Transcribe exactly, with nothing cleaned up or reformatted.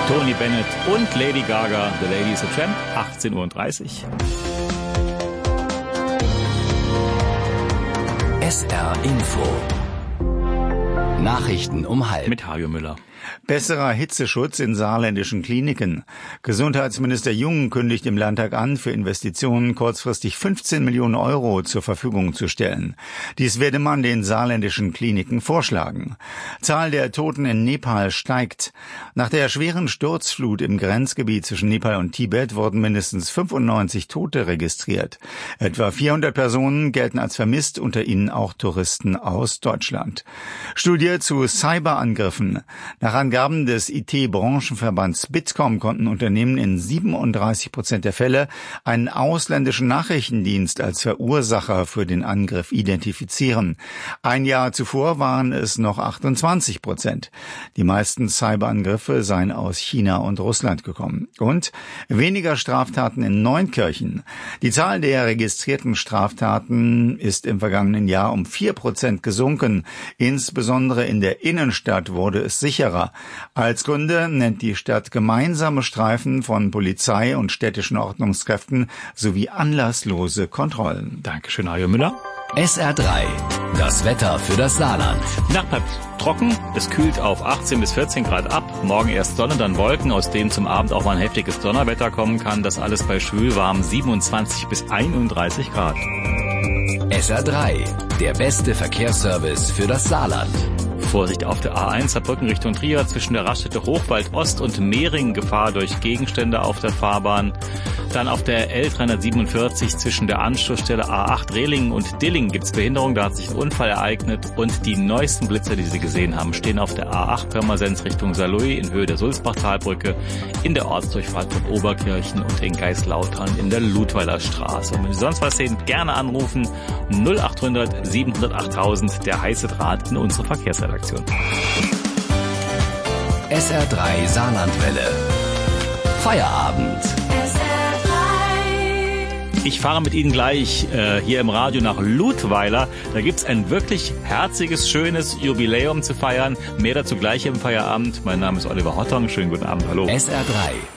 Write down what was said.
Tony Bennett und Lady Gaga, The Lady is a Tramp, achtzehn Uhr dreißig. S R Info. Nachrichten um halb. Mit Hajo Müller. Besserer Hitzeschutz in saarländischen Kliniken. Gesundheitsminister Jung kündigt im Landtag an, für Investitionen kurzfristig fünfzehn Millionen Euro zur Verfügung zu stellen. Dies werde man den saarländischen Kliniken vorschlagen. Zahl der Toten in Nepal steigt. Nach der schweren Sturzflut im Grenzgebiet zwischen Nepal und Tibet wurden mindestens fünfundneunzig Tote registriert. Etwa vierhundert Personen gelten als vermisst, unter ihnen auch Touristen aus Deutschland. Studie zu Cyberangriffen. Nach Angaben des I T-Branchenverbands Bitkom konnten Unternehmen in siebenunddreißig Prozent der Fälle einen ausländischen Nachrichtendienst als Verursacher für den Angriff identifizieren. Ein Jahr zuvor waren es noch achtundzwanzig Prozent. Die meisten Cyberangriffe seien aus China und Russland gekommen. Und weniger Straftaten in Neunkirchen. Die Zahl der registrierten Straftaten ist im vergangenen Jahr um vier Prozent gesunken. Insbesondere in der Innenstadt wurde es sicherer. Als Gründe nennt die Stadt gemeinsame Streifen von Polizei und städtischen Ordnungskräften sowie anlasslose Kontrollen. Dankeschön, Hajo Müller. S R drei. Das Wetter für das Saarland. Die Nacht bleibt trocken, es kühlt auf achtzehn bis vierzehn Grad ab. Morgen erst Sonne, dann Wolken, aus denen zum Abend auch mal ein heftiges Donnerwetter kommen kann. Das alles bei schwülwarm siebenundzwanzig bis einunddreißig Grad. S R drei. Der beste Verkehrsservice für das Saarland. Vorsicht auf der A eins, Saarbrücken Richtung Trier, zwischen der Raststätte Hochwald Ost und Mehring, Gefahr durch Gegenstände auf der Fahrbahn. Dann auf der L dreihundertsiebenundvierzig zwischen der Anschlussstelle A acht Rehlingen und Dillingen gibt's Behinderung, da hat sich ein Unfall ereignet. Und die neuesten Blitzer, die Sie gesehen haben, stehen auf der A acht Pirmasens Richtung Saarlouis in Höhe der Sulzbachtalbrücke, in der Ortsdurchfahrt von Oberkirchen und in Geislautern in der Ludweiler Straße. Und wenn Sie sonst was sehen, gerne anrufen. null achthundert siebenhundertacht tausend, der heiße Draht in unsere Verkehrsredaktion. S R drei Saarlandwelle. Feierabend. Ich fahre mit Ihnen gleich äh, hier im Radio nach Ludweiler. Da gibt's ein wirklich herziges, schönes Jubiläum zu feiern. Mehr dazu gleich im Feierabend. Mein Name ist Oliver Hottong. Schönen guten Abend. Hallo. S R drei.